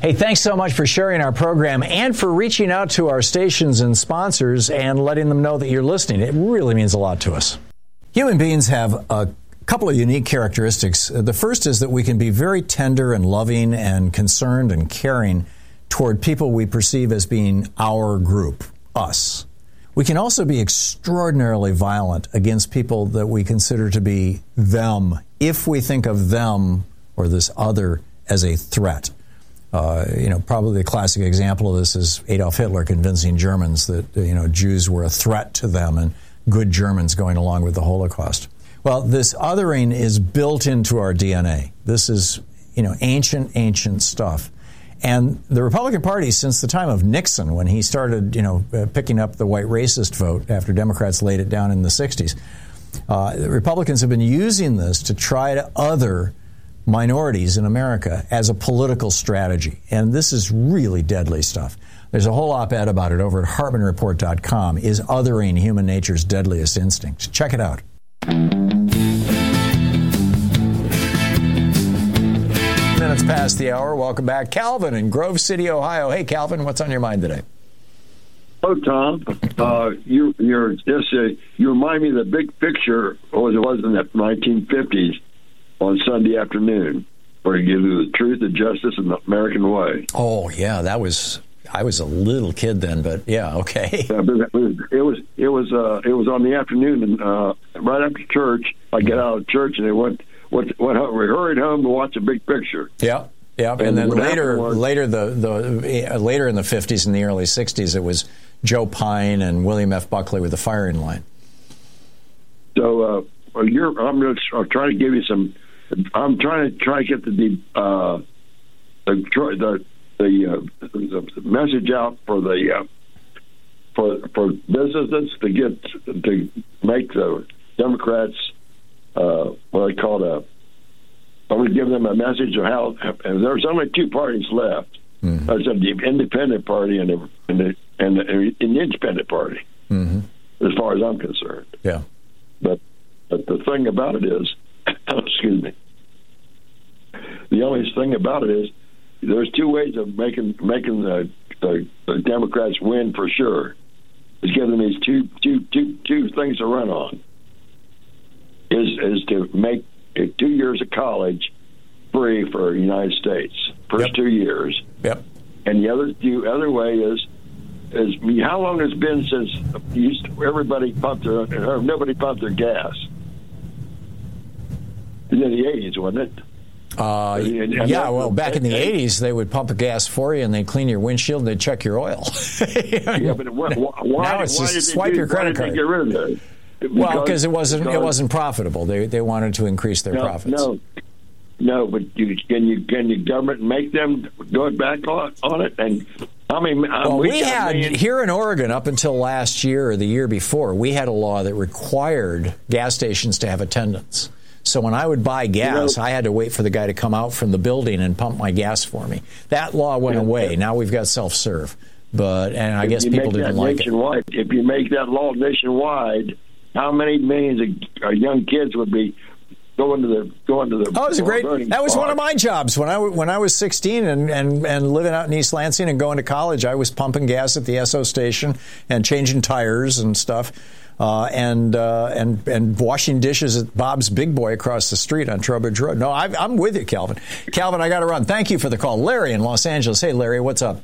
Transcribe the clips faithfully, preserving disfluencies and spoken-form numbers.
Hey, thanks so much for sharing our program and for reaching out to our stations and sponsors and letting them know that you're listening. It really means a lot to us. Human beings have a couple of unique characteristics. The first is that we can be very tender and loving and concerned and caring toward people we perceive as being our group, us. We can also be extraordinarily violent against people that we consider to be them, if we think of them or this other as a threat. Uh, you know, probably the classic example of this is Adolf Hitler convincing Germans that, you know, Jews were a threat to them and good Germans going along with the Holocaust. Well, this othering is built into our D N A. This is, you know, ancient, ancient stuff. And the Republican Party, since the time of Nixon, when he started, you know, uh, picking up the white racist vote after Democrats laid it down in the sixties, uh, the Republicans have been using this to try to other minorities in America as a political strategy. And this is really deadly stuff. There's a whole op-ed about it over at Hartman Report dot com. Is othering human nature's deadliest instinct? Check it out. Minutes past the hour. Welcome back. Calvin in Grove City, Ohio. Hey, Calvin, what's on your mind today? Oh, Tom, uh, you, you're just uh, you remind me of the big picture as it was in the nineteen fifties on Sunday afternoon, where you give the truth and justice in the American way. Oh, yeah, that was. I was a little kid then, but yeah, okay. Yeah, but it was it was it was, uh, it was on the afternoon, and uh, right after church, I get out of church, and they went. Went, went home, we hurried home to watch a big picture. Yeah, yeah, and, and then later, later the the uh, later in the fifties and the early sixties, it was Joe Pine and William F. Buckley with the firing line. So, uh, you're, I'm going to try to give you some. I'm trying to try to get the uh, the the the, uh, the message out for the uh, for for businesses to get to make the Democrats. Uh, what I call a, I'm going to give them a message of how, and there's only two parties left. Mm-hmm. There's the independent party and the, and the, and the, and the independent party, mm-hmm. as far as I'm concerned. Yeah. But, but the thing about it is, excuse me, the only thing about it is there's two ways of making, making the, the, the Democrats win for sure. Is give them these two, two, two, two things to run on. Is is to make two years of college free for the United States, first yep. two years. Yep. And the other the other way is is how long has it been since used to, everybody pumped their or nobody pumped their gas? In the eighties, wasn't it? Uh, and, and yeah, well, back in the eighties, they would pump a gas for you, and they'd clean your windshield, and they'd check your oil. Yeah, but why, why, now it's why just did swipe do, your credit why card. Did they get rid of that? Because, well, because it wasn't because, it wasn't profitable. They they wanted to increase their no, profits. No, no, but you, can you can you government make them go back on, on it? And I mean, well, we, we had million... here in Oregon up until last year or the year before, we had a law that required gas stations to have attendants. So when I would buy gas, you know, I had to wait for the guy to come out from the building and pump my gas for me. That law went yeah, away. yeah. Now we've got self-serve. But and I guess people didn't like nationwide, it. If you make that law nationwide, how many millions of young kids would be going to the going to the? Oh, it was a great. That was spot. one of my jobs when I when I was sixteen and, and and living out in East Lansing and going to college. I was pumping gas at the Esso station and changing tires and stuff, uh, and uh, and and washing dishes at Bob's Big Boy across the street on Trowbridge Road. No, I, I'm with you, Calvin. Calvin, I got to run. Thank you for the call, Larry in Los Angeles. Hey, Larry, what's up?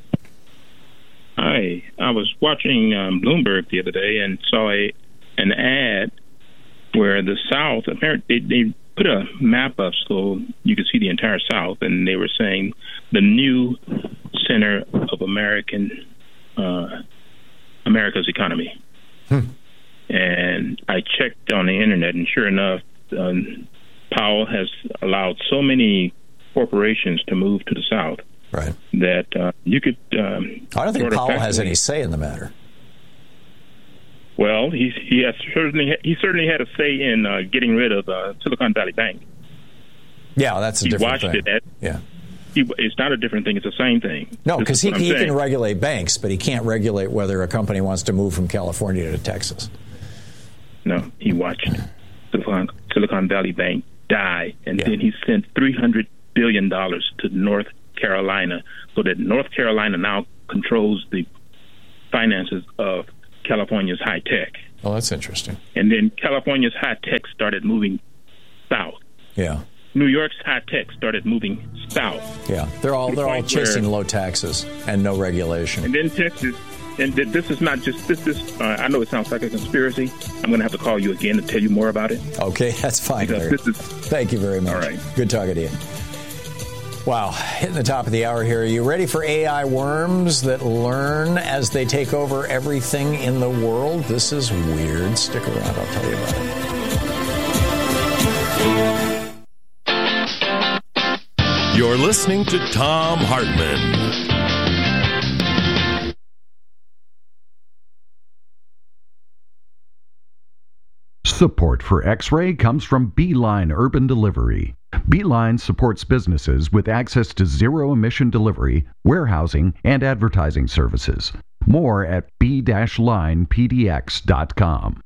Hi, I was watching um, Bloomberg the other day and saw a an ad where the South, apparently they, they put a map up so you could see the entire South, and they were saying the new center of American uh, America's economy. Hmm. And I checked on the internet, and sure enough, um, Powell has allowed so many corporations to move to the South. Right. That uh, you could. Um, I don't think Powell has any say in the matter. Well, he he has certainly he certainly had a say in uh, getting rid of uh, Silicon Valley Bank. Yeah, that's a he different watched thing. It at, yeah, he, it's not a different thing; it's the same thing. No, because he, he can can regulate banks, but he can't regulate whether a company wants to move from California to Texas. No, he watched Silicon, Silicon Valley Bank die, and yeah. then he sent three hundred billion dollars to North Carolina, so that North Carolina now controls the finances of California's high tech. Oh, that's interesting. And then California's high tech started moving south. Yeah. New York's high tech started moving south. Yeah, they're all the they're all chasing where, low taxes and no regulation. And then Texas, and th- this is not just this. This uh, I know it sounds like a conspiracy. I'm going to have to call you again to tell you more about it. Okay, that's fine. This is, Thank you very much. All right. Good talking to you. Wow, hitting the top of the hour here. Are you ready for A I worms that learn as they take over everything in the world? This is weird. Stick around, I'll tell you about it. You're listening to Thom Hartmann. Support for X-Ray comes from Beeline Urban Delivery. Beeline supports businesses with access to zero-emission delivery, warehousing, and advertising services. More at b dash line p d x dot com.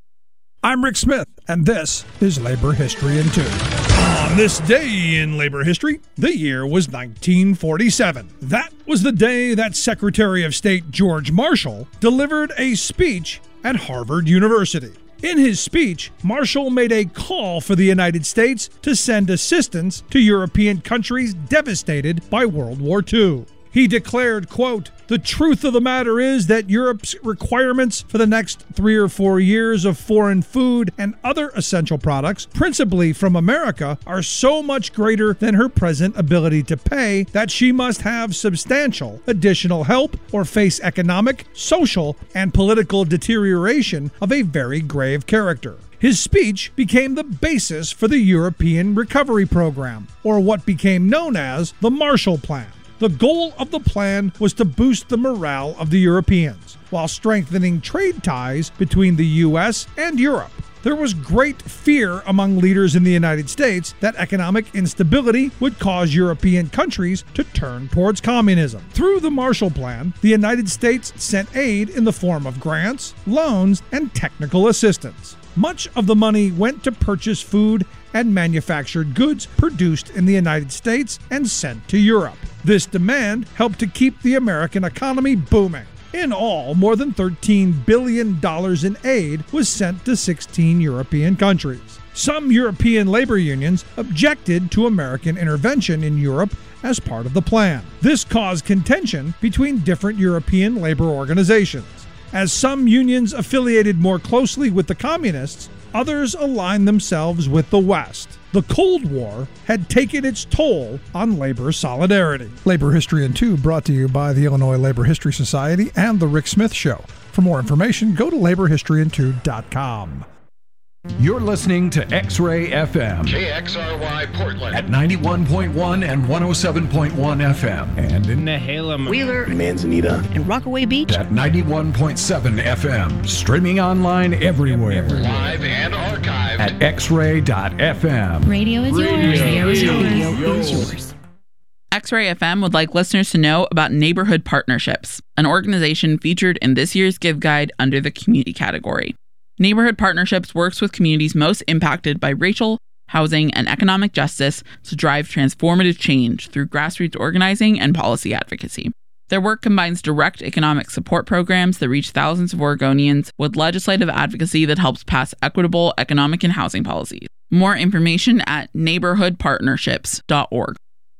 I'm Rick Smith, and this is Labor History in Two. On this day in labor history, the year was nineteen forty-seven. That was the day that Secretary of State George Marshall delivered a speech at Harvard University. In his speech, Marshall made a call for the United States to send assistance to European countries devastated by World War Two. He declared, quote, "The truth of the matter is that Europe's requirements for the next three or four years of foreign food and other essential products, principally from America, are so much greater than her present ability to pay that she must have substantial additional help or face economic, social, and political deterioration of a very grave character." His speech became the basis for the European Recovery Program, or what became known as the Marshall Plan. The goal of the plan was to boost the morale of the Europeans, while strengthening trade ties between the U S and Europe. There was great fear among leaders in the United States that economic instability would cause European countries to turn towards communism. Through the Marshall Plan, the United States sent aid in the form of grants, loans, and technical assistance. Much of the money went to purchase food and manufactured goods produced in the United States and sent to Europe. This demand helped to keep the American economy booming. In all, more than thirteen billion dollars in aid was sent to sixteen European countries. Some European labor unions objected to American intervention in Europe as part of the plan. This caused contention between different European labor organizations. As some unions affiliated more closely with the communists, others aligned themselves with the West. The Cold War had taken its toll on labor solidarity. Labor History in Two brought to you by the Illinois Labor History Society and The Rick Smith Show. For more information, go to labor history in two dot com. You're listening to X-Ray F M. K X R Y Portland. At ninety-one point one and one oh seven point one F M. And in Nehalem, Wheeler, Manzanita, and Rockaway Beach. At ninety-one point seven F M. Streaming online everywhere. Live and archived. At x ray dot f m. Radio is Radio yours. Radio is yours. Radio yours. is yours. X-Ray F M would like listeners to know about Neighborhood Partnerships, an organization featured in this year's Give Guide under the Community category. Neighborhood Partnerships works with communities most impacted by racial, housing, and economic justice to drive transformative change through grassroots organizing and policy advocacy. Their work combines direct economic support programs that reach thousands of Oregonians with legislative advocacy that helps pass equitable economic and housing policies. More information at neighborhood partnerships dot org.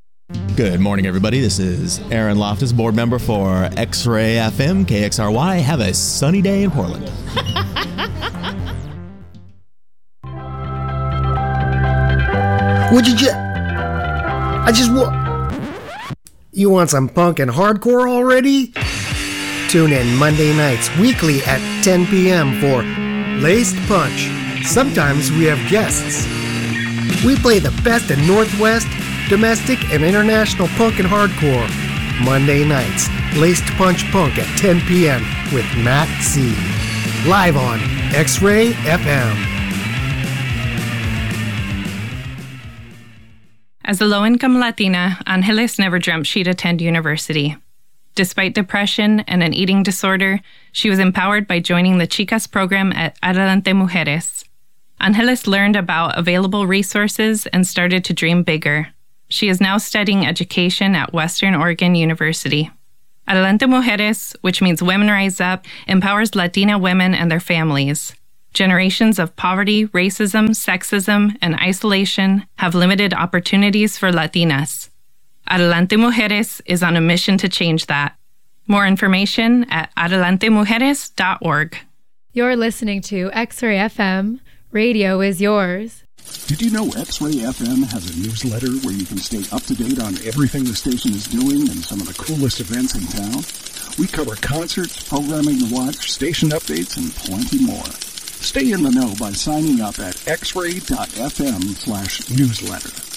Good morning, everybody. This is Aaron Loftus, board member for X-Ray F M, K X R Y. Have a sunny day in Portland. What'd you just... I just want... You want some punk and hardcore already? Tune in Monday nights weekly at ten p.m. for Laced Punch. Sometimes we have guests. We play the best in Northwest, domestic, and international punk and hardcore. Monday nights, Laced Punch Punk at ten p.m. with Matt C. Live on X-Ray F M. As a low-income Latina, Angeles never dreamt she'd attend university. Despite depression and an eating disorder, she was empowered by joining the Chicas program at Adelante Mujeres. Angeles learned about available resources and started to dream bigger. She is now studying education at Western Oregon University. Adelante Mujeres, which means Women Rise Up, empowers Latina women and their families. Generations of poverty, racism, sexism, and isolation have limited opportunities for Latinas. Adelante Mujeres is on a mission to change that. More information at adelante mujeres dot org. You're listening to X-Ray F M. Radio is yours. Did you know X-Ray F M has a newsletter where you can stay up to date on everything the station is doing and some of the coolest events in town? We cover concerts, programming to watch, station updates, and plenty more. Stay in the know by signing up at x ray dot f m slash newsletter.